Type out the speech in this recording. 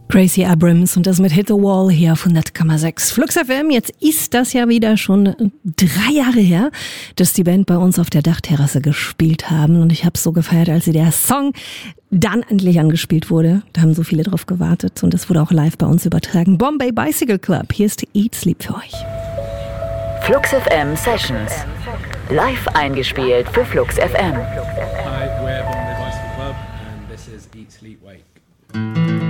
Gracie Abrams und das mit Hit the Wall hier auf 100,6 Flux FM. Jetzt ist das ja wieder schon 3 Jahre her, dass die Band bei uns auf der Dachterrasse gespielt haben. Und ich habe es so gefeiert, als der Song dann endlich angespielt wurde. Da haben so viele drauf gewartet und es wurde auch live bei uns übertragen. Bombay Bicycle Club, hier ist Eat Sleep für euch. Flux FM Sessions. Live eingespielt für Flux FM.